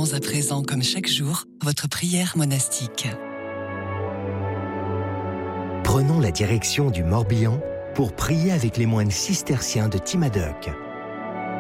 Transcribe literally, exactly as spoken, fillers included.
Faisons à présent, comme chaque jour, votre prière monastique. Prenons la direction du Morbihan pour prier avec les moines cisterciens de Timadoc.